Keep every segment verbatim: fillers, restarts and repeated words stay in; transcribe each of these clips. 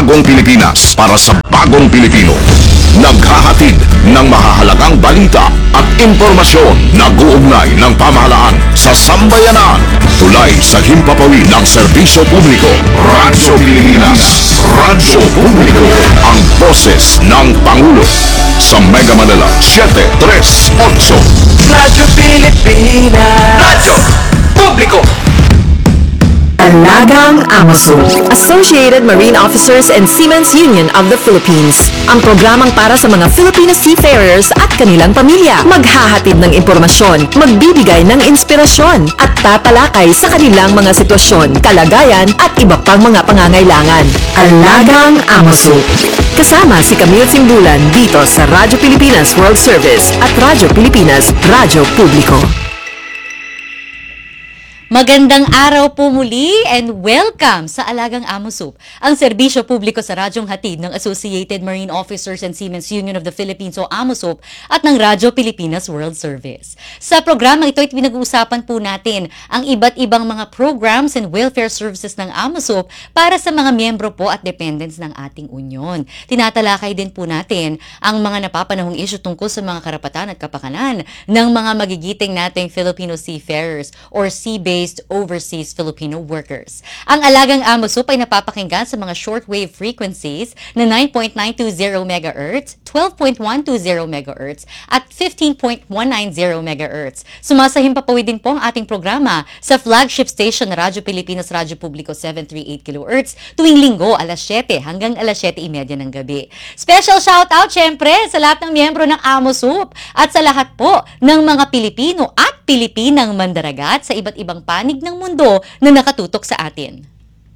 bagong Pilipinas para sa bagong Pilipino. Naghahatid ng mahahalagang balita at impormasyon na guugnay ng pamahalaan sa sambayanan. Tulay sa himpapawid ng serbisyo publiko. Radyo Pilipinas. Radyo Publiko. Ang boses ng Pangulo. Sa Mega Manila, seven three eight. Radyo Pilipinas. Radyo Publiko. Alagang Amoso, Associated Marine Officers and Seamen's Union of the Philippines. Ang programang para sa mga Filipino seafarers at kanilang pamilya. Maghahatid ng impormasyon, magbibigay ng inspirasyon, at tatalakay sa kanilang mga sitwasyon, kalagayan, at iba pang mga pangangailangan. Alagang Amoso. Kasama si Camille Simbulan dito sa Radyo Pilipinas World Service at Radyo Pilipinas Radyo Publiko. Magandang araw po muli and welcome sa Alagang Amoso, ang serbisyo publiko sa radyong hatid ng Associated Marine Officers and Seamen's Union of the Philippines o AMOSOP at ng Radyo Pilipinas World Service. Sa programang ito ay pinag-uusapan po natin ang iba't ibang mga programs and welfare services ng AMOSOP para sa mga miyembro po at dependents ng ating union. Tinatalakay din po natin ang mga napapanahong issue tungkol sa mga karapatan at kapakanan ng mga magigiting nating Filipino seafarers or sea-based overseas Filipino workers. Ang Alagang Amoso ay napapakinggan sa mga shortwave frequencies na nine point nine two zero megahertz, twelve point one two zero megahertz at fifteen point one nine zero megahertz. Sumasahimpapawid din po ang ating programa sa flagship station na Radyo Pilipinas Radyo Publiko seven thirty-eight kilohertz tuwing linggo alas siyete hanggang alas siyete thirty ng gabi. Special shout out syempre sa lahat ng miyembro ng AMOSOP at sa lahat po ng mga Pilipino at Pilipinang mandaragat sa iba't ibang panig ng mundo na nakatutok sa atin.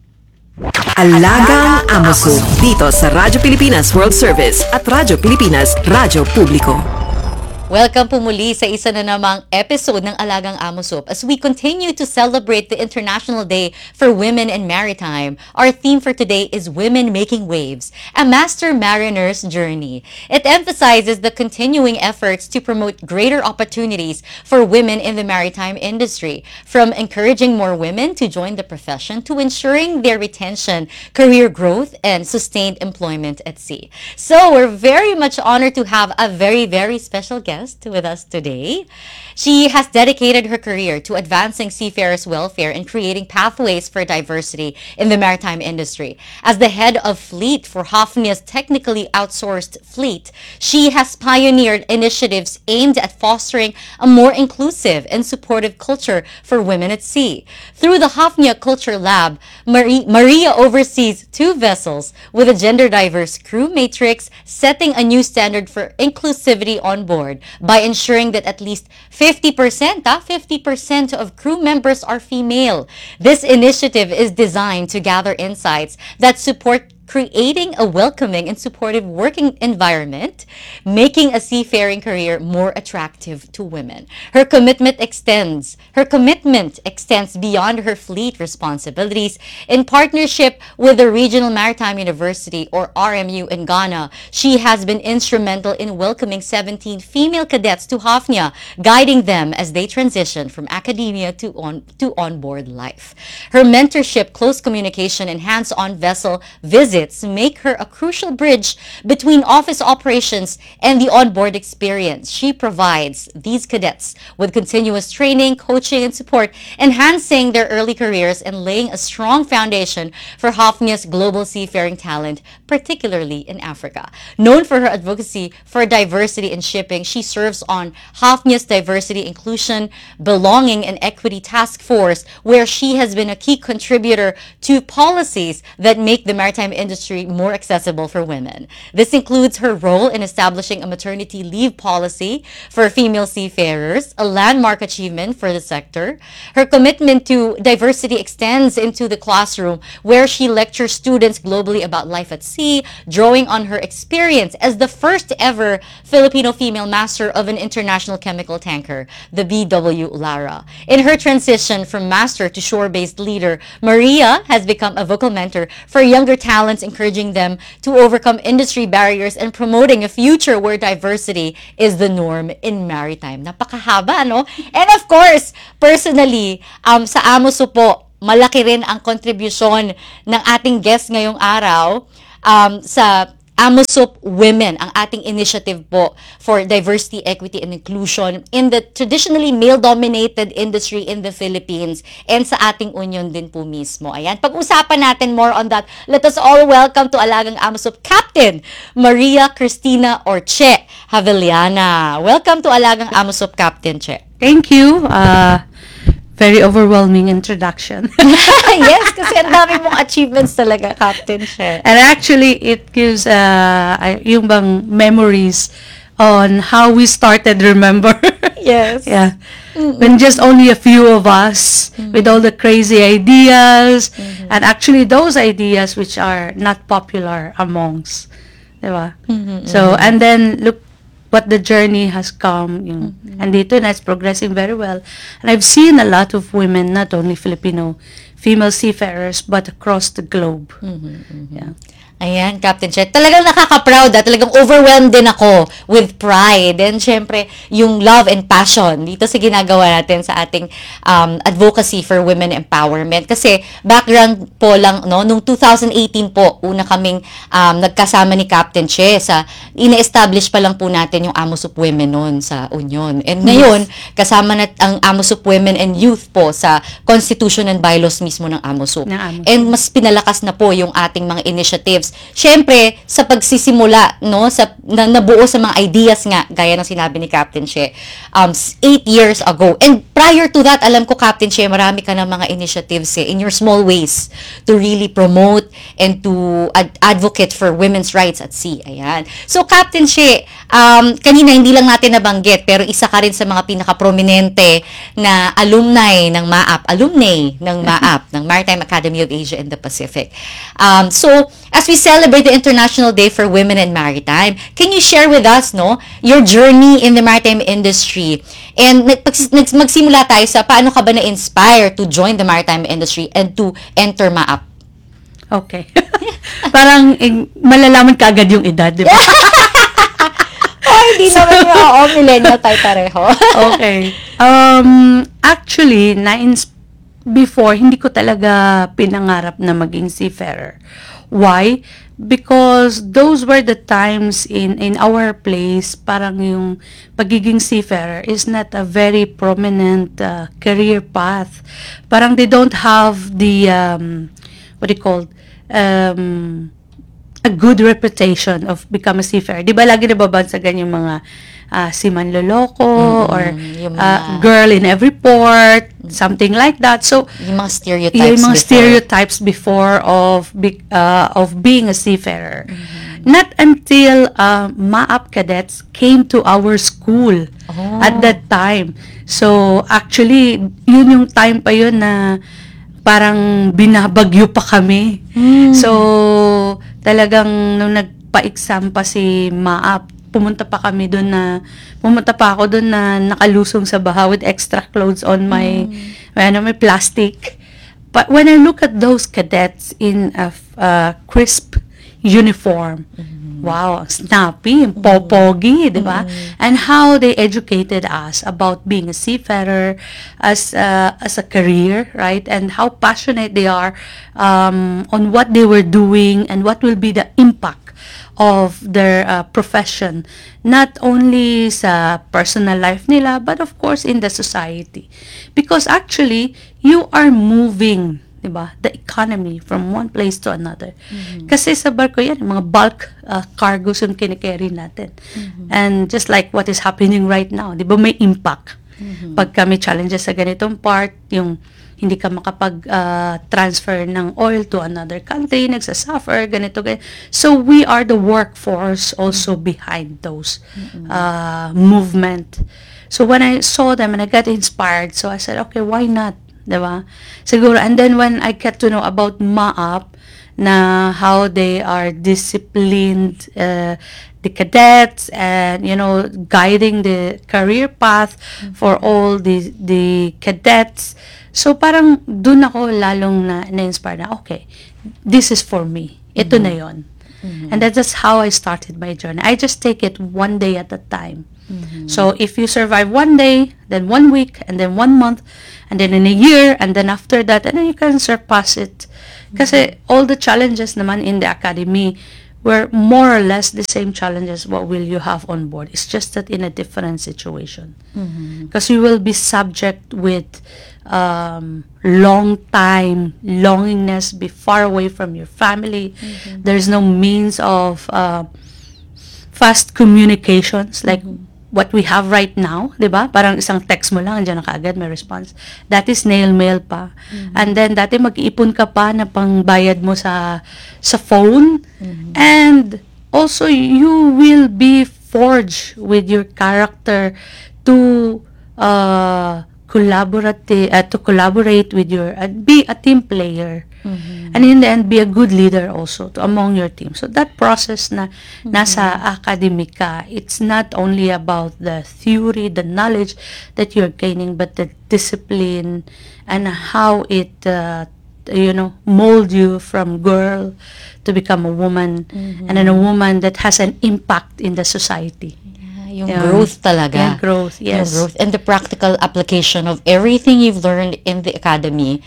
Alagang Amoso dito sa Radyo Pilipinas World Service at Radyo Pilipinas Radyo Publiko. Welcome po muli sa isa na namang episode ng Alagang Amosop as we continue to celebrate the International Day for Women in Maritime. Our theme for today is Women Making Waves, a Master Mariner's Journey. It emphasizes the continuing efforts to promote greater opportunities for women in the maritime industry, from encouraging more women to join the profession to ensuring their retention, career growth, and sustained employment at sea. So we're very much honored to have a very, very special guest with us today. She has dedicated her career to advancing seafarers' welfare and creating pathways for diversity in the maritime industry. As the head of fleet for Hafnia's technically outsourced fleet, she has pioneered initiatives aimed at fostering a more inclusive and supportive culture for women at sea. Through the Hafnia Culture Lab, Marie, Maria oversees two vessels with a gender-diverse crew matrix, setting a new standard for inclusivity on board by ensuring that at least fifty percent, ah, fifty percent of crew members are female. This initiative is designed to gather insights that support creating a welcoming and supportive working environment, making a seafaring career more attractive to women. Her commitment extends, her commitment extends beyond her fleet responsibilities. In partnership with the Regional Maritime University, or R M U in Ghana, she has been instrumental in welcoming seventeen female cadets to Hafnia, guiding them as they transition from academia to on to onboard life. Her mentorship, close communication, and hands-on vessel visits make her a crucial bridge between office operations and the onboard experience. She provides these cadets with continuous training, coaching, and support, enhancing their early careers and laying a strong foundation for Hafnia's global seafaring talent, particularly in Africa. Known for her advocacy for diversity in shipping, she serves on Hafnia's Diversity, Inclusion, Belonging, and Equity Task Force, where she has been a key contributor to policies that make the maritime industry more accessible for women. This includes her role in establishing a maternity leave policy for female seafarers, a landmark achievement for the sector. Her commitment to diversity extends into the classroom, where she lectures students globally about life at sea, drawing on her experience as the first ever Filipino female master of an international chemical tanker, the B W Lara. In her transition from master to shore-based leader, Maria has become a vocal mentor for younger talents, encouraging them to overcome industry barriers and promoting a future where diversity is the norm in maritime. Napakahaba, no? And of course, personally, um, sa AMOSO po, malaki rin ang kontribusyon ng ating guest ngayong araw. um, sa AMOSOP Women, ang ating initiative po for diversity, equity, and inclusion in the traditionally male-dominated industry in the Philippines and sa ating union din po mismo. Ayan, pag-usapan natin more on that. Let us all welcome to Alagang AMOSOP Captain Maria Cristina Orche Haveliana. Welcome to Alagang AMOSOP Captain Che. Thank you. Uh, very overwhelming introduction. Yes, kasi ang dami mong achievements talaga, Captain Che. And actually, it gives uh, ay- yung bang memories on how we started, remember? Yes. Yeah. When just only a few of us with all the crazy ideas and actually those ideas which are not popular amongst. Diba? So, and then look what the journey has come. Yung, and dito na, it's progressing very well. And I've seen a lot of women, not only Filipino, female seafarers, but across the globe. Yeah. Ayan, Captain Che. Talagang nakaka-proud, ah. Talagang overwhelmed din ako with pride. And syempre, yung love and passion dito sa ginagawa natin sa ating um, advocacy for women empowerment. Kasi background po lang, no, nung two thousand eighteen po, una kaming um, nagkasama ni Captain Che sa, ina-establish pa lang po natin yung AMOSOP Women noon sa Union. And ngayon, kasama na ang AMOSOP Women and Youth po sa Constitution and Bylaws mismo ng AMOSOP. Ng AMOSOP. And mas pinalakas na po yung ating mga initiatives. Siyempre, sa pagsisimula, no, sa na, nabuo sa mga ideas nga, gaya ng sinabi ni Captain Che, um, s- eight years ago. And prior to that, alam ko, Captain Che, marami ka ng mga initiatives eh, in your small ways to really promote and to ad- advocate for women's rights at sea. Ayan. So, Captain Che, um, kanina hindi lang natin nabanggit, pero isa ka rin sa mga pinaka-prominente na alumni ng MAAP, alumni ng MAAP, ng Maritime Academy of Asia and the Pacific. Um, so, as we celebrate the International Day for Women in Maritime, can you share with us, no, your journey in the maritime industry? And nag- pag- nag- magsimula tayo sa paano ka ba na-inspire to join the maritime industry and to enter MAAP? Okay. Parang eh, malalaman ka agad yung edad, di ba? Oh, hindi naman yung oo, millennial tayo pareho. Okay. Um, actually, na before, hindi ko talaga pinangarap na maging seafarer. Why? Because those were the times in in our place, parang yung pagiging seafarer is not a very prominent uh, career path. Parang they don't have the, um, what do you call, um, a good reputation of become a seafarer. Di ba lagi nababansagan yung mga uh, si manloloko or yung uh, mga- girl in every port, something like that. So, Yung mga stereotypes yung mga before. stereotypes before of be, uh, of being a seafarer. Not until uh, MAAP cadets came to our school Oh. at that time. So, actually, yun yung time pa yun na parang binabagyo pa kami. So, talagang nung nagpa-exam pa si MAAP, pumunta pa kami doon na, pumunta pa ako doon na nakalusong sa baha with extra clothes on my, ano, my plastic. But when I look at those cadets in a f- uh, crisp uniform, wow, ang snappy, ang popogi, di ba? And how they educated us about being a seafarer as a, as a career, right? And how passionate they are um, on what they were doing and what will be the impact of their uh, profession, not only sa personal life nila, but of course in the society. Because actually, you are moving, di ba, the economy from one place to another. Kasi sa barko yan, mga bulk uh, cargos yung kinikerry natin. And just like what is happening right now, di ba, may impact. Pag kami challenges sa ganitong part, yung hindi ka makapag-transfer ng oil to another country, nagsasuffer, ganito, ganito. So, we are the workforce also behind those uh, movement. So, when I saw them and I got inspired, so I said, okay, why not? Diba? Siguro, and then when I get to know about MAAP, na how they are disciplined, uh, the cadets, and you know, guiding the career path for all the the cadets. So parang dun ako lalong na na-inspire na, okay, this is for me. Ito na yon. And that's just how I started my journey. I just take it one day at a time. So if you survive one day, then one week, and then one month, and then in a year, and then after that, and then you can surpass it. Kasi all the challenges naman in the academy were more or less the same challenges what will you have on board. It's just that in a different situation. Because you will be subject with um, long time longingness, be far away from your family. There's no means of uh, fast communications like what we have right now, 'di ba? Parang isang text mo lang, andiyan na kaagad may response. Dati snail mail pa. And then dati mag-iipon ka pa na pangbayad mo sa sa phone. And also you will be forged with your character to uh collaborate uh, to collaborate with your uh, be a team player. And in the end, be a good leader also to among your team. So that process na nasa academica, it's not only about the theory, the knowledge that you're gaining, but the discipline and how it, uh, you know, mold you from girl to become a woman, and then a woman that has an impact in the society. Yung Yeah. growth talaga. Yeah, growth, yes. Yung growth and the practical application of everything you've learned in the academy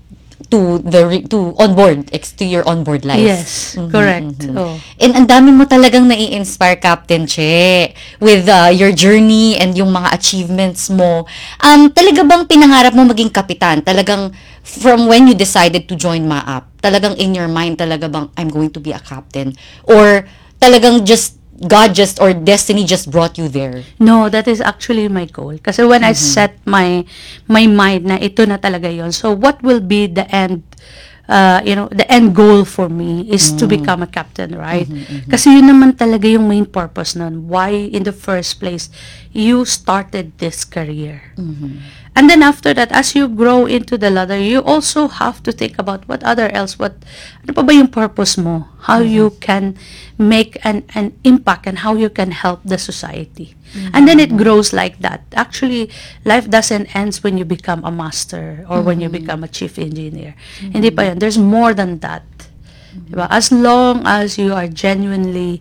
to the re- to onboard ex- to your onboard life. Yes, Mhm, correct. mhm. Oh. And ang dami mo talagang nai-inspire, Captain Che, with uh, your journey and yung mga achievements mo. Um, talaga bang pinangarap mo maging kapitan? Talagang from when you decided to join M A A P, talagang in your mind talaga bang I'm going to be a captain? Or talagang just God just or destiny just brought you there? No, that is actually my goal. Kasi when I set my my mind na ito na talaga yon. So what will be the end, uh, you know, the end goal for me is to become a captain, right? Kasi yun naman talaga yung main purpose nun. Why in the first place you started this career. And then after that, as you grow into the ladder, you also have to think about what other else, what, ano pa ba yung purpose mo? How you can make an, an impact and how you can help the society. And then it grows like that. Actually, life doesn't end when you become a master or when you become a chief engineer. Hindi pa yan. There's more than that. Diba? As long as you are genuinely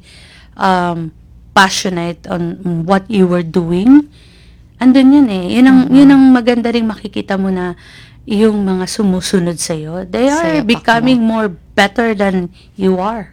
um, passionate on on what you were doing, andun yun eh. Yun ang, yun ang maganda ring makikita mo na yung mga sumusunod sa'yo, they are Sayapak becoming more better than you are.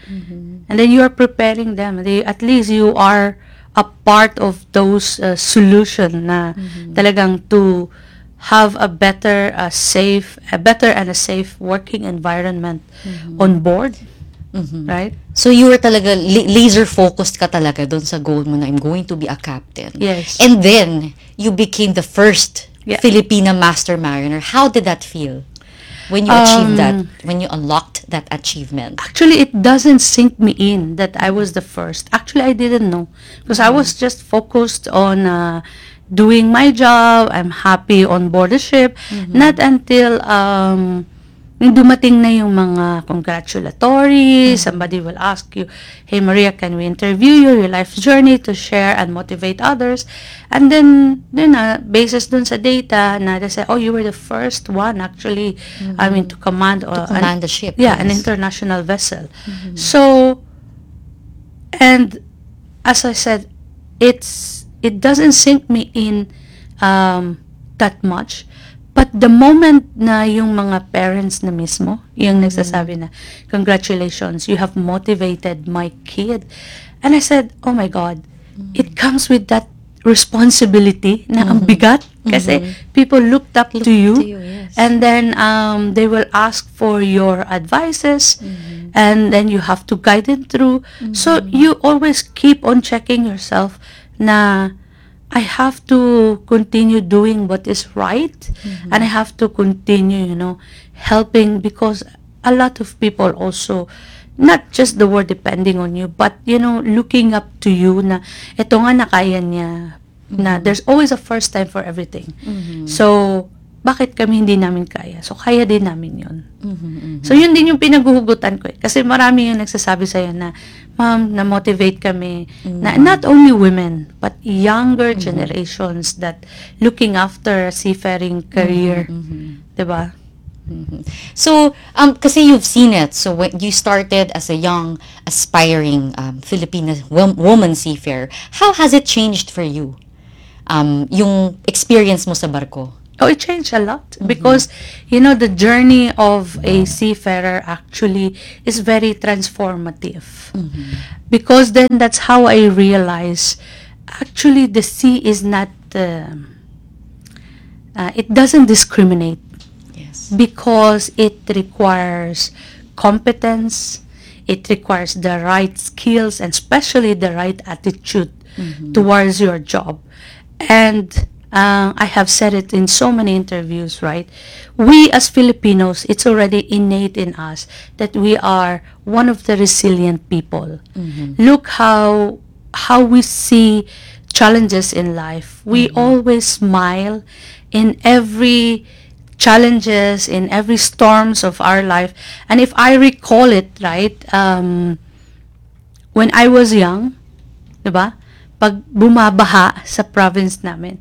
And then you are preparing them. They, at least you are a part of those uh, solution na talagang to have a better, a safe, a better and a safe working environment on board. Right? So you were talaga la- laser focused ka talaga doon sa goal mo na I'm going to be a captain. Yes. And then you became the first Yeah. Filipina master mariner. How did that feel when you achieved that? Um, When you unlocked that achievement? Actually, it doesn't sink me in that I was the first. Actually, I didn't know. Because I was just focused on uh, doing my job. I'm happy on board the ship. Not until um, yung dumating na yung mga congratulatory, somebody will ask you, hey Maria, can we interview you, your life's journey to share and motivate others? And then, then uh, basis dun sa data, na they say, oh, you were the first one actually, I mean, to command, uh, To command an, the ship, Yeah, an yes. international vessel. So, and as I said, it's it doesn't sink me in um, that much. But the moment na yung mga parents na mismo, yung nagsasabi na, congratulations, you have motivated my kid. And I said, oh my God, it comes with that responsibility na ang bigat. Kasi people looked up to you. to you, yes. And then um, they will ask for your advices. And then you have to guide them through. So you always keep on checking yourself na I have to continue doing what is right, and I have to continue, you know, helping, because a lot of people also, not just the word depending on you, but, you know, looking up to you na, eto nga nakaya niya, na there's always a first time for everything. So, bakit kami hindi namin kaya? So, kaya din namin yun. So, yun din yung pinaguhugutan ko eh. Kasi marami yung nagsasabi sa'yo na, ma'am, na-motivate kami, na not only women, but younger generations that looking after a seafaring career. Diba? So, um, kasi you've seen it. So, when you started as a young, aspiring um, Filipina wom- woman seafarer, how has it changed for you? Um, yung experience mo sa barko? Oh, it changed a lot because, you know, the journey of a seafarer actually is very transformative. Because then that's how I realize actually the sea is not, uh, uh, it doesn't discriminate Yes. because it requires competence, it requires the right skills, and especially the right attitude towards your job. And uh, I have said it in so many interviews, right? We as Filipinos, it's already innate in us that we are one of the resilient people. Look how how we see challenges in life. We always smile in every challenges, in every storms of our life. And if I recall it, right, um, when I was young, 'di ba? Pag bumabaha sa province namin,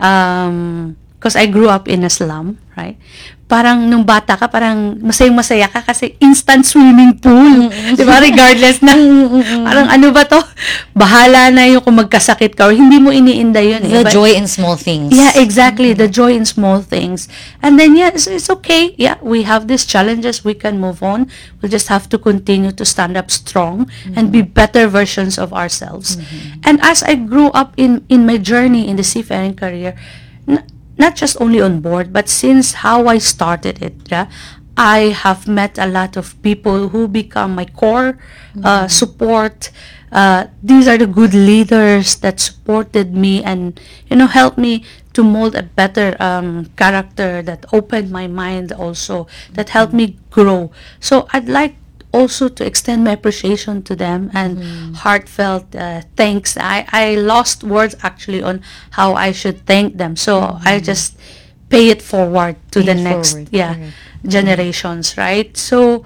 um, because I grew up in a slum, right? Parang nung bata ka, parang masayang-masaya ka kasi instant swimming pool. Di ba? Regardless na, parang ano ba to? Bahala na yung kung magkasakit ka or hindi mo iniinda yun. eh. The But- joy in small things. Yeah, exactly. The joy in small things. And then, yeah, it's, it's okay. Yeah, we have these challenges. We can move on. We'll just have to continue to stand up strong and be better versions of ourselves. And as I grew up in, in my journey in the seafaring career, n- not just only on board, but since how I started it, yeah, I have met a lot of people who become my core uh, support. Uh, these are the good leaders that supported me and, you know, helped me to mold a better um, character, that opened my mind also, that helped me grow. So I'd like also to extend my appreciation to them and heartfelt uh, thanks. I, I lost words actually on how I should thank them. So I just pay it forward to Pay the it next forward, yeah correct. generations, right? So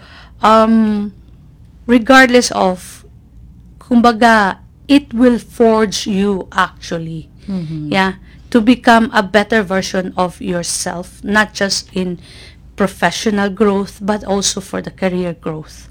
um regardless of, kumbaga, it will forge you actually, yeah, to become a better version of yourself, not just in professional growth but also for the career growth.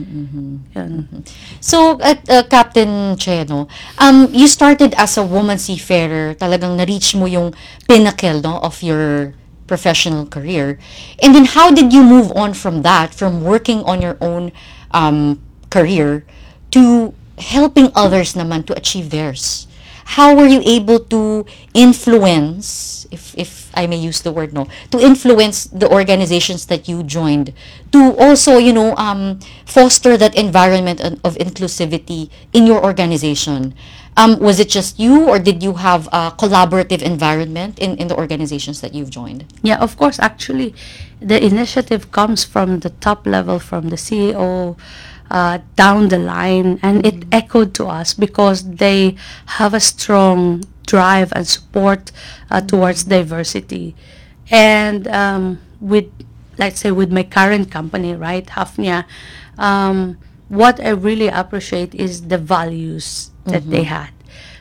Yun. So, at uh, Captain Cheno, um, you started as a woman seafarer, talagang na-reach mo yung pinnacle, no, of your professional career. And then how did you move on from that, from working on your own um, career to helping others naman to achieve theirs? How were you able to influence, if if I may use the word, no, to influence the organizations that you joined to also, you know, um, foster that environment of of inclusivity in your organization? Um, was it just you, or did you have a collaborative environment in, in the organizations that you've joined? Yeah, of course. Actually, the initiative comes from the top level, from the C E O uh, down the line, and it echoed to us because they have a strong drive and support uh, towards diversity. And um, with, let's say, with my current company, right, Hafnia, um, what I really appreciate is the values that they had.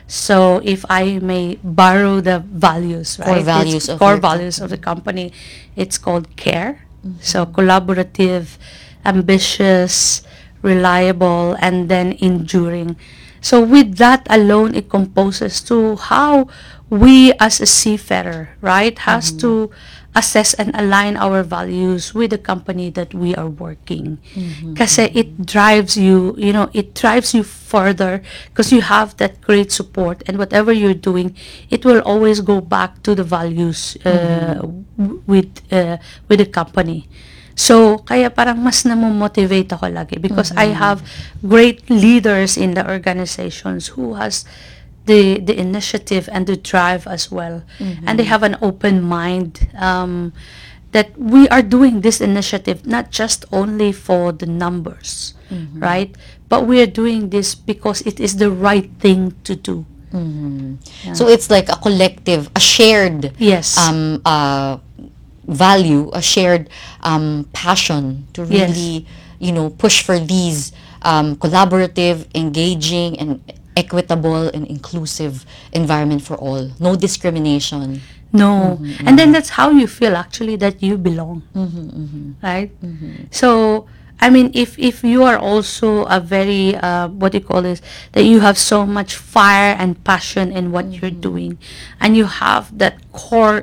So if I may borrow the values, right? Core it's values of core your values of the company, it's called CARE. So collaborative, ambitious, reliable, and then enduring. So with that alone, it composes to how we as a seafarer, right, has to assess and align our values with the company that we are working. Kasi it drives you, you know, it drives you further because you have that great support, and whatever you're doing, it will always go back to the values uh, w- with uh, with the company. So, kaya parang mas namomotivate ako lagi because I have great leaders in the organizations who has the the initiative and the drive as well. And they have an open mind um, that we are doing this initiative not just only for the numbers, right? But we are doing this because it is the right thing to do. So it's like a collective, a shared Yes. um, uh, value, a shared um, passion to Yes. really, you know, push for these um, collaborative, engaging, and equitable and inclusive environment for all. No discrimination. No. And then that's how you feel actually that you belong. Right? So, I mean, if, if you are also a very, uh, what do you call this, that you have so much fire and passion in what you're doing, and you have that core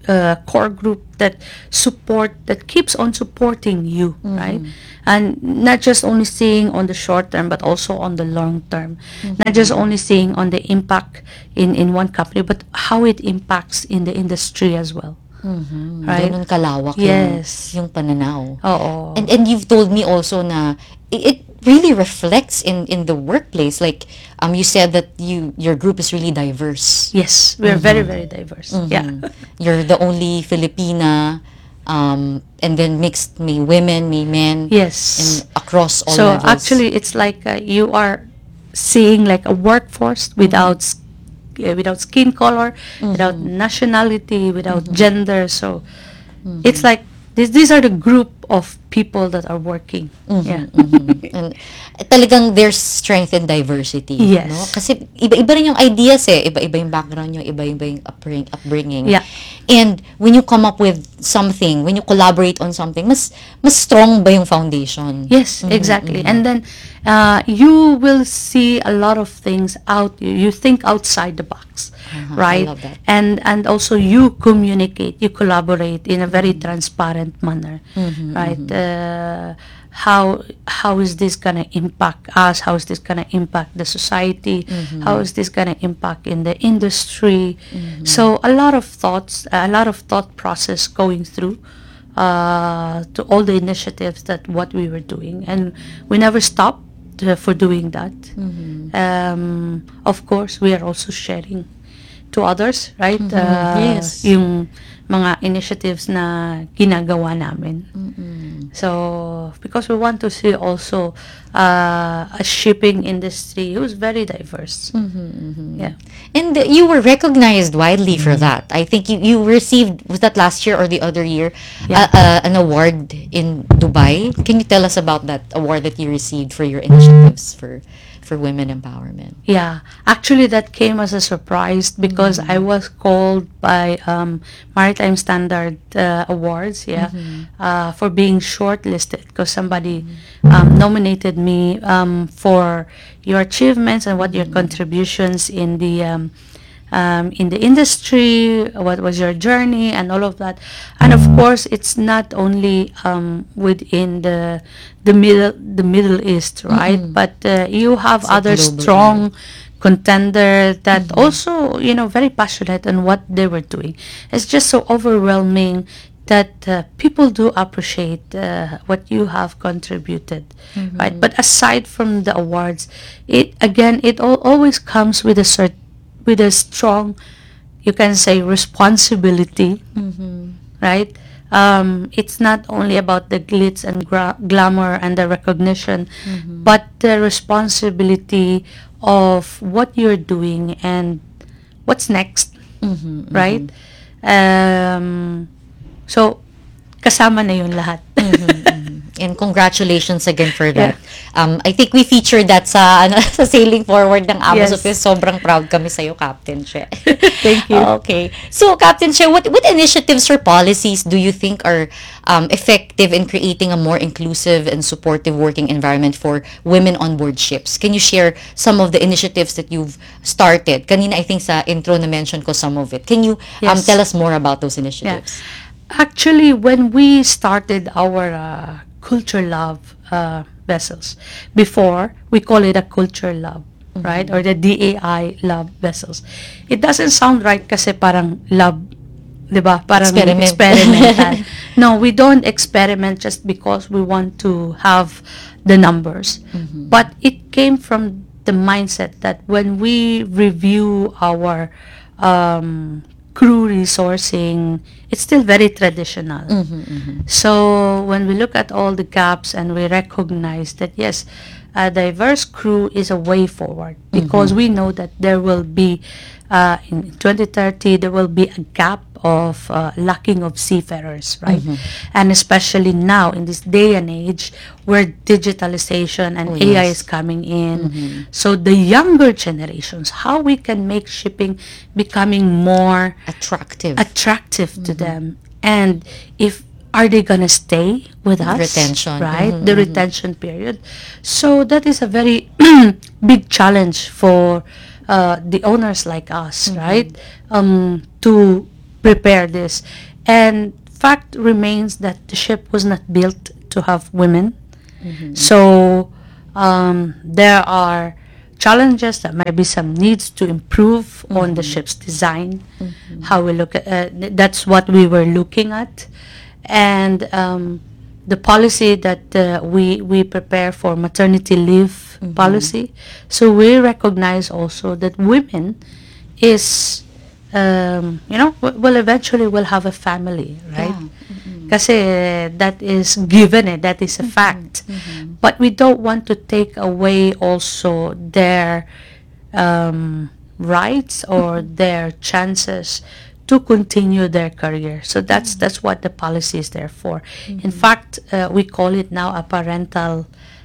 uh, core group that support, that keeps on supporting you, right? And not just only seeing on the short term, but also on the long term. Not just only seeing on the impact in, in one company, but how it impacts in the industry as well. Right? Ganun kalawak Yes. yung, yung pananaw. Oo. And and you've told me also na it, it really reflects in in the workplace. Like um you said that you your group is really diverse. Yes, we're very, very diverse. Yeah. You're the only Filipina, um and then mixed, may women, may men. Yes. And across all So levels. actually, it's like uh, you are seeing like a workforce without s- uh, without skin color, without nationality, without gender. So it's like this, these are the group of people that are working. Yeah. And talagang there's strength in diversity. Yes. No? Kasi iba-iba rin yung ideas eh. Iba-iba yung background nyo, iba-iba yung upbring, upbringing. Yeah. And when you come up with something, when you collaborate on something, mas mas strong ba yung foundation? Yes, exactly. And then uh, you will see a lot of things out. You, you think outside the box, Uh-huh, right? I love that. And and also you communicate, you collaborate in a very transparent manner, right? Uh, how how is this gonna impact us? How is this gonna impact the society? How is this gonna impact in the industry? So a lot of thoughts, a lot of thought process going through uh, to all the initiatives that what we were doing, and we never stopped uh, for doing that. Um, of course, we are also sharing to others, right? Uh, Yes. Yung mga initiatives na ginagawa namin. So, because we want to see also uh, a shipping industry who's very diverse. Yeah. And you were recognized widely for that. I think you, you received, was that last year or the other year, Yeah. uh, uh, an award in Dubai. Can you tell us about that award that you received for your initiatives for for women empowerment? Yeah, actually that came as a surprise because I was called by um, Maritime Standard uh, Awards, yeah, uh, for being shortlisted because somebody um, nominated me um, for your achievements and what your contributions in the um, um, in the industry, what was your journey and all of that. And of course, it's not only um, within the the middle the Middle East, right? But uh, you have a other global strong contender that also, you know, very passionate on what they were doing. It's just so overwhelming that uh, people do appreciate uh, what you have contributed, right? But aside from the awards, it again it all, always comes with a cert with a strong, you can say, responsibility, right? Um, it's not only about the glitz and gra- glamour and the recognition, but the responsibility of what you're doing and what's next, right? Um, so, kasama na yun lahat. And congratulations again for that. Um, I think we featured that sa ano, sa sailing forward ng Amos Yes. of Peace. Sobrang proud kami sa iyo, Captain Che. Thank you. Okay. So, Captain Che, what what initiatives or policies do you think are um, effective in creating a more inclusive and supportive working environment for women on board ships? Can you share some of the initiatives that you've started? Kanina, I think sa intro na mention ko some of it. Can you um, Yes. tell us more about those Yeah. initiatives? Actually, when we started our uh, Culture Love uh, vessels, before we call it a Culture Love, right? Or the D A I Love vessels. It doesn't sound right kasi parang love, di ba? Parang Experiment. experimental. No, we don't experiment just because we want to have the numbers. But it came from the mindset that when we review our um, crew resourcing, it's still very traditional. So when we look at all the gaps and we recognize that yes, a diverse crew is a way forward because we know that there will be uh, in twenty thirty there will be a gap of uh, lacking of seafarers, right? And especially now in this day and age where digitalization and A I is coming in. So the younger generations, how we can make shipping becoming more Attractive. attractive to them, and if are they gonna stay with us, Retention. right? The retention period. So that is a very big challenge for uh, the owners like us, right? Um, to prepare this. And fact remains that the ship was not built to have women. So um, there are challenges. There might be some needs to improve on the ship's design. How we look at uh, th- that's what we were looking at, and um, the policy that uh, we we prepare for maternity leave policy. So we recognize also that women is um, you know w- will eventually will have a family, right? Kasi that is given, eh, that is a fact. But we don't want to take away also their um, rights or their chances to continue their career. So that's that's what the policy is there for. In fact, uh, we call it now a parental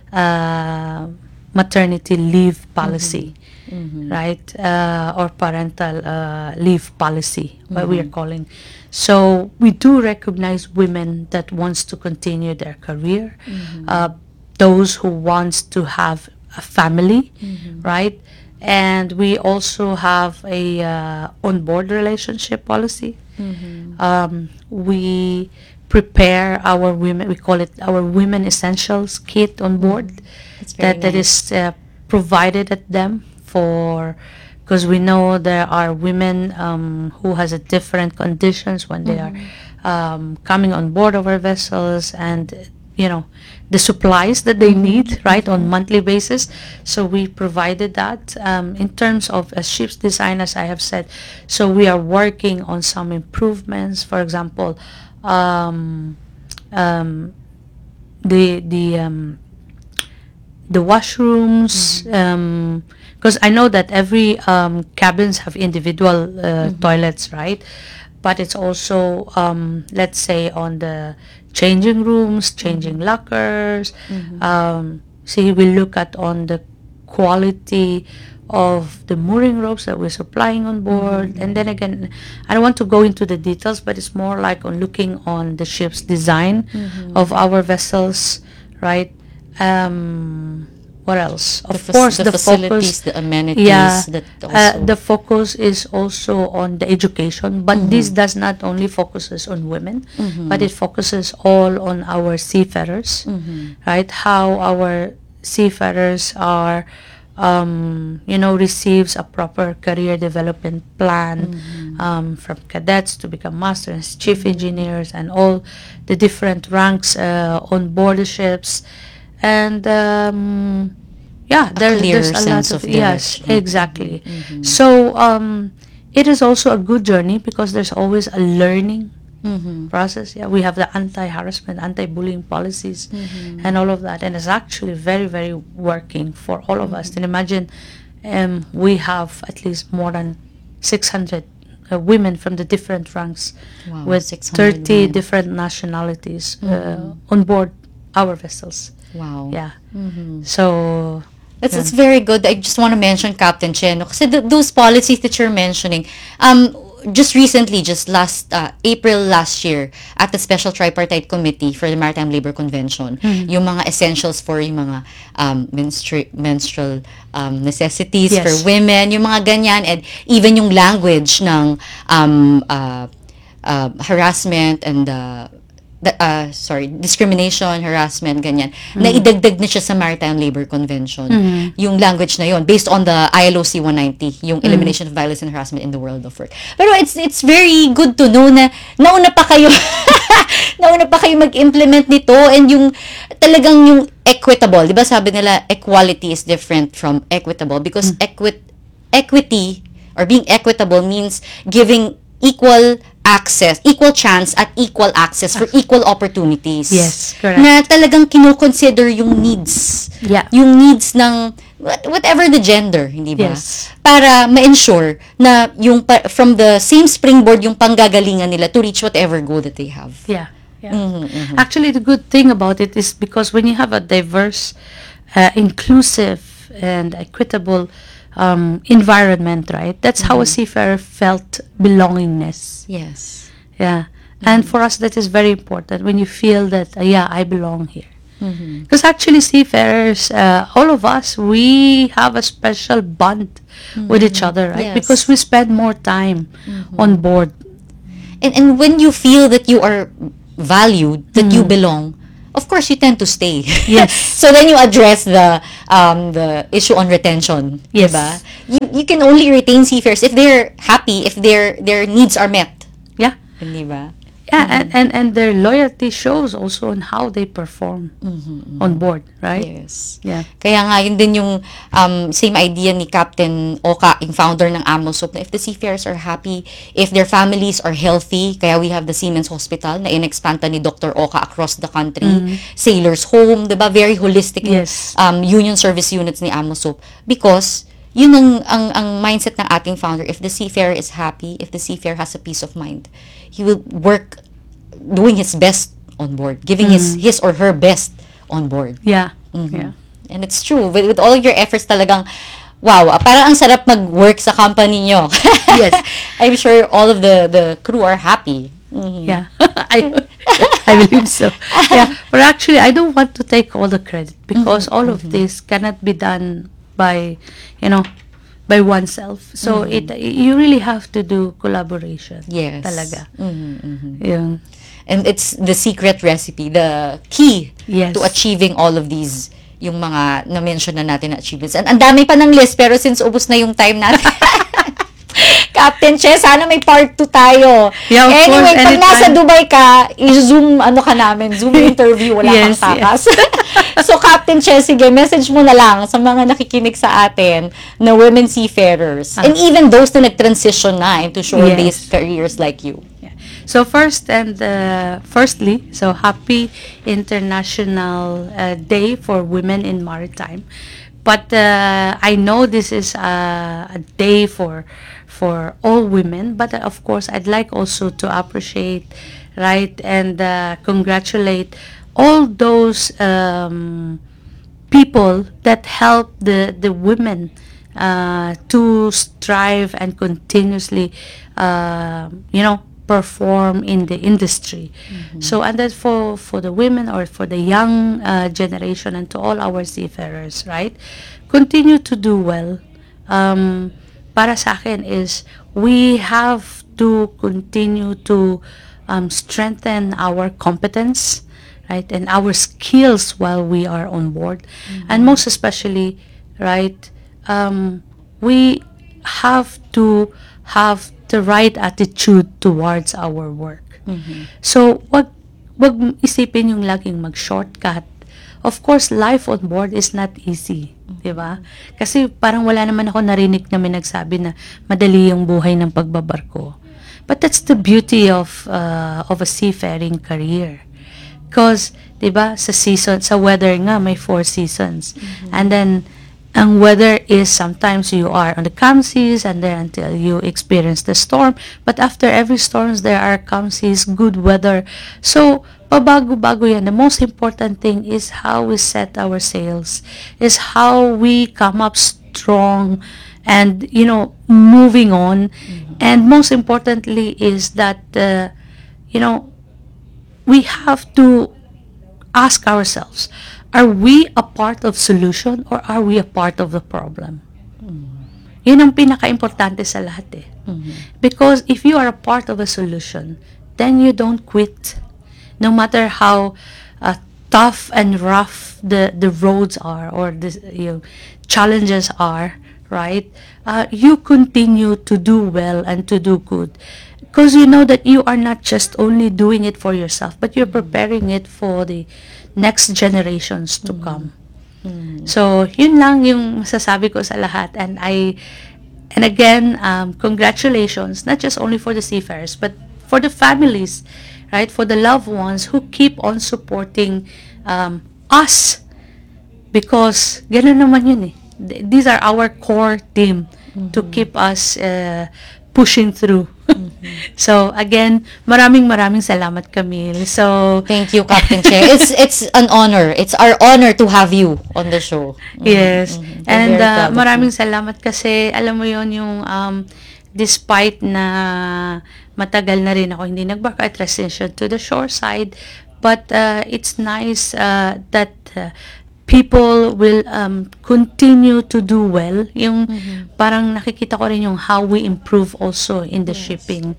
uh, maternity leave policy, right? Uh, or parental uh, leave policy, what we are calling. So we do recognize women that wants to continue their career, uh, those who wants to have a family, right? And we also have a uh, on-board relationship policy. Um, we prepare our women, we call it our women essentials kit on board. That's very that that nice. is uh, provided at them for, because we know there are women um, who has a different conditions when they are um, coming on board of our vessels, and you know the supplies that they need, right, on monthly basis. So we provided that um, in terms of a ship's design, as I have said. So we are working on some improvements. For example, um, um, the the um, the washrooms, um, because I know that every um, cabins have individual uh, toilets, right? But it's also, um, let's say, on the changing rooms, changing lockers. Um, see, we look at on the quality of the mooring ropes that we're supplying on board. And then again, I don't want to go into the details, but it's more like on looking on the ship's design of our vessels, right? Um, what else? The Of fac- course, the the facilities, focus, the amenities yeah, that uh, also. the focus is also on the education, but this does not only focuses on women, but it focuses all on our seafarers, right? How our seafarers are, um, you know, receives a proper career development plan, um, from cadets to become masters, chief engineers, and all the different ranks uh, on board the ships. And um, yeah, there, clear there's a sense lot of, of yes, direction. exactly. So um, it is also a good journey because there's always a learning process. Yeah, we have the anti-harassment, anti-bullying policies, and all of that, and it's actually very, very working for all of us. And imagine, um, we have at least more than six hundred uh, women from the different ranks, Wow, with six hundred thirty women. different nationalities uh, on board our vessels. Wow. Yeah. So That's, that's very good. I just want to mention, Captain Chen, no? Kasi th- those policies that you're mentioning, um, just recently, just last uh, April last year, at the Special Tripartite Committee for the Maritime Labor Convention, yung mga essentials for yung mga um, menstru- menstrual um, necessities Yes. for women, yung mga ganyan, and even yung language ng um, uh, uh, harassment and uh, the- uh, sorry, discrimination, harassment, ganyan, na idagdag na siya sa Maritime Labor Convention. Yung language na yon based on the I L O C one ninety, yung Elimination of Violence and Harassment in the World of Work. Pero it's it's very good to know na nauna pa kayo nauna pa kayo mag-implement nito, and yung talagang yung equitable, 'di ba? Sabi nila equality is different from equitable because equit equity or being equitable means giving equal access, equal chance at equal access for equal opportunities. Yes, correct. Na talagang kino-consider yung needs. Yeah. Yung needs ng what- whatever the gender, hindi ba? Yes. Para ma-ensure na yung pa- from the same springboard yung panggagalingan nila to reach whatever goal that they have. yeah, yeah. Actually, the good thing about it is because when you have a diverse, uh, inclusive, and equitable um, environment, right? That's how a seafarer felt belongingness. Yes. Yeah. And for us, that is very important when you feel that, uh, yeah, I belong here. Because actually, seafarers, uh, all of us, we have a special bond with each other, right? Yes. Because we spend more time on board. And and when you feel that you are valued, that you belong, of course you tend to stay. Yes. So then you address the um the issue on retention, Yes. diba? You you can only retain seafarers if they're happy, if their their needs are met, Yeah. diba? Yeah, and, and, and their loyalty shows also on how they perform on board, right? Yes. Yeah. Kaya nga, yun din yung um, same idea ni Captain Oka, yung founder ng Amosop, na if the seafarers are happy, if their families are healthy, kaya we have the Seamen's Hospital na in-expand pa ni Doctor Oka across the country, Sailors Home, diba? Very holistic yung Yes. um, union service units ni Amosop. Because, yun ang, ang, ang mindset ng ating founder. If the seafarer is happy, if the seafarer has a peace of mind, he will work doing his best on board, giving his his or her best on board. Yeah. Mhm. Yeah. And it's true. With, with all your efforts talagang, wow, ah, parang ang sarap mag-work sa company nyo. Yes. I'm sure all of the, the crew are happy. Mhm. Yeah. I I believe so. Yeah. But actually, I don't want to take all the credit because all of this cannot be done by, you know, by oneself. So it you really have to do collaboration. Yes. Talaga. Mhm, mhm. Yeah. And it's the secret recipe, the key Yes. to achieving all of these, yung mga na-mention na natin na achievements. And ang dami pa ng list, pero since ubos na yung time natin, Captain Che, sana may part two tayo. Yeah, of anyway, course, pag nasa anytime. Dubai ka, i-zoom, ano ka namin, Zoom interview, wala Yes, kang takas. So, Captain Che, sige, message mo na lang sa mga nakikinig sa atin na women seafarers. And even those na nag-transition na into shore-based Yes. careers like you. Yeah. So first and uh, firstly, so happy International uh, Day for Women in Maritime. But uh, I know this is a, a day for for all women. But uh, of course, I'd like also to appreciate, right, and uh, congratulate all those um, people that help the the women uh, to strive and continuously, uh, you know, perform in the industry. So, and that for for the women or for the young uh, generation and to all our seafarers, right? Continue to do well. Um, para sa akin is we have to continue to um, strengthen our competence, right, and our skills while we are on board, and most especially, right, um, we have to have the right attitude towards our work. So, wag wag isipin yung laging mag-shortcut. Of course, life on board is not easy, 'di ba? Kasi parang wala naman ako narinig na may nagsabi na madali yung buhay ng pagbabarko. But that's the beauty of uh, of a seafaring career. Because, 'di ba, sa season, sa weather nga may four seasons. And then ang weather is sometimes you are on the calm seas and then until you experience the storm. But after every storms, there are calm seas, good weather. So, pabago-bago yan. The most important thing is how we set our sails, is how we come up strong and, you know, moving on. And most importantly is that, uh, you know, we have to ask ourselves, are we a part of solution or are we a part of the problem? Yun ang pinaka-importante sa lahat eh. Because if you are a part of a solution, then you don't quit. No matter how uh, tough and rough the, the roads are or the you know, challenges are, right? Uh, you continue to do well and to do good. Because you know that you are not just only doing it for yourself, but you're preparing it for the next generations to come. So, yun lang yung masasabi ko sa lahat. And I, and again, um, congratulations, not just only for the seafarers, but for the families, right? For the loved ones who keep on supporting um, us. Because, ganun naman yun eh. Th- These are our core team to keep us uh, pushing through. So, again, maraming maraming salamat, Camille. So, Thank you, Captain Che. It's it's an honor. It's our honor to have you on the show. yes. Mhm. We're And very uh, proud of maraming salamat kasi, alam mo yon yung, um, despite na matagal na rin ako hindi nag-back, I transition to the shore side. But uh, it's nice uh, that uh, people will um, continue to do well. Yung parang nakikita ko rin yung how we improve also in the shipping.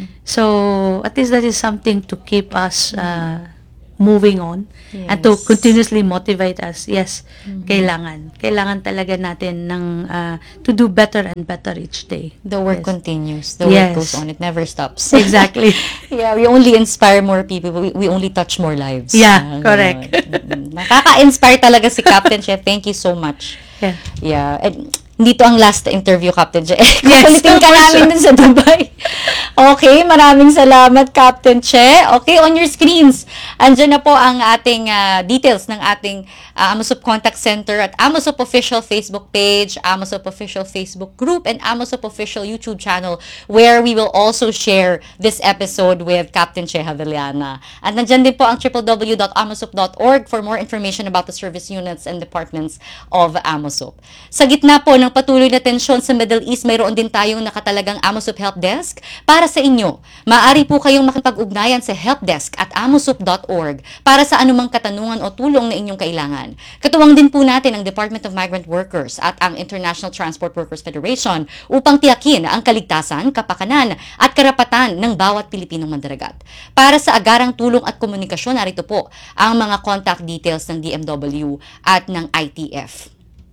So, at least that is something to keep us uh, moving on and to Yes. continuously motivate us. Yes, kailangan. Kailangan talaga natin ng uh, to do better and better each day. The work Yes. continues. The Yes. work goes on. It never stops. Exactly. Yeah, we only inspire more people. We, we only touch more lives. Yeah, Ah, correct. ganon. Mm-mm. Nakaka-inspire talaga si Captain Che. Thank you so much. Yeah. Yeah. And dito ang last interview, Captain Che. Yes, Kukulitin ka for namin sure. dun sa Dubai. Okay, maraming salamat, Captain Che. Okay, on your screens, andyan na po ang ating ah, details ng ating ah, Amosop Contact Center at Amosop Official Facebook page, Amosop Official Facebook group, and Amosop Official YouTube channel, where we will also share this episode with Captain Che Javeliana. At nandyan din po ang w w w dot amosop dot org for more information about the service units and departments of Amosop. Sa gitna po ng patuloy na tensyon sa Middle East, mayroon din tayong nakatalagang Amosop Help Desk para sa inyo. Maaari po kayong makipag-ugnayan sa helpdesk at amosop dot org para sa anumang katanungan o tulong na inyong kailangan. Katuwang din po natin ang Department of Migrant Workers at ang International Transport Workers Federation upang tiyakin ang kaligtasan, kapakanan at karapatan ng bawat Pilipinong mandaragat. Para sa agarang tulong at komunikasyon, narito po ang mga contact details ng D M W at ng I T F.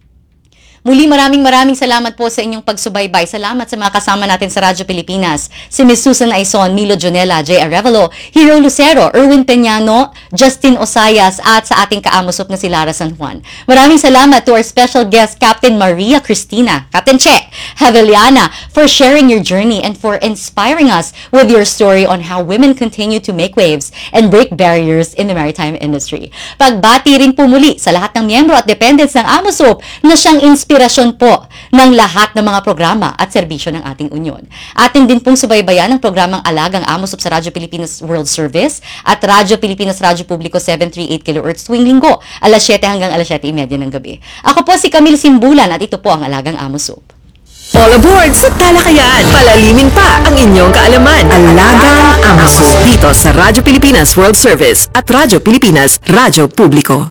Muli maraming maraming salamat po sa inyong pagsubaybay. Salamat sa mga kasama natin sa Radyo Pilipinas. Si Miz Susan Aizon, Milo Jonela, Jay Arevalo, Hero Lucero, Erwin Peñano, Justin Osayas, at sa ating kaamosop na si Lara San Juan. Maraming salamat to our special guest, Captain Maria Cristina, Captain Che Javeliana, for sharing your journey and for inspiring us with your story on how women continue to make waves and break barriers in the maritime industry. Pagbati rin po muli sa lahat ng miyembro at dependents ng Amosop na siyang inspirasyon po ng lahat ng mga programa at serbisyo ng ating union. Atin din pong subaybayan ang programang Alagang Amosop sa Radyo Pilipinas World Service at Radyo Pilipinas Radyo Publiko seven thirty-eight kilohertz tuwing linggo, alas siyete hanggang alas siyete thirty ng gabi. Ako po si Camille Simbulan at ito po ang Alagang Amosop. All aboard sa talakayan. Palalimin pa ang inyong kaalaman. Alagang Amosop dito sa Radyo Pilipinas World Service at Radyo Pilipinas Radyo Publiko.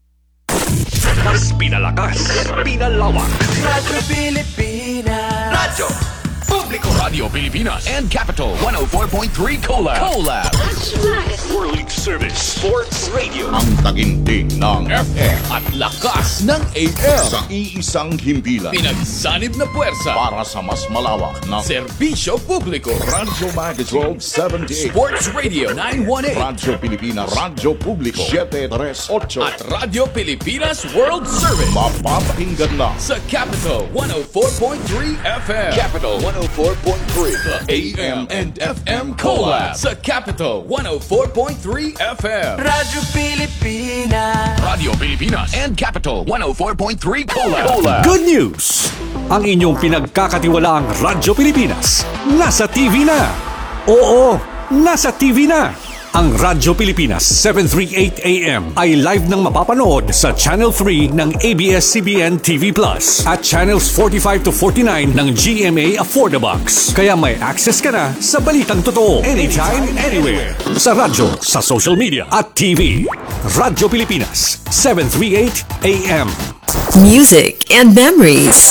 Mas pinalakas, pinalawak. Radyo Pilipinas. Radyo Publiko. Radio Pilipinas and Capital one oh four point three Collab. Collab. World Service Sports Radio. Ang taginting ng F M at lakas ng A M. Sa iisang himpilan. Pinagsanib na puwersa para sa mas malawak na serbisyo publiko. Radyo Magazine twelve seventy-eight. Sports Radio nine eighteen. Radyo Pilipinas Radyo Publiko seven thirty-eight. At Radyo Pilipinas World Service. Mapapakinggan na sa Capital one oh four point three F M. Capital one oh four point three. The A M and F M Collab sa Capital one oh four point three F M. Radyo Pilipinas. Radio Pilipinas and Capital one oh four point three Collab. Good news! Ang inyong pinagkakatiwalaang Radyo Pilipinas nasa T V na. Oo, nasa T V na. Ang Radyo Pilipinas seven thirty-eight A M ay live nang mapapanood sa Channel three ng A B S C B N T V Plus at Channels forty-five to forty-nine ng G M A Affordabox. Kaya may access ka na sa balitang totoo anytime, anywhere. Sa radyo, sa social media at T V. Radyo Pilipinas seven thirty-eight A M. Music and memories.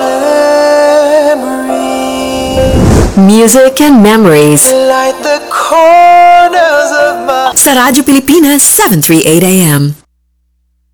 Music and memories. Light the corners of my Sa Radyo Pilipinas seven thirty-eight A M.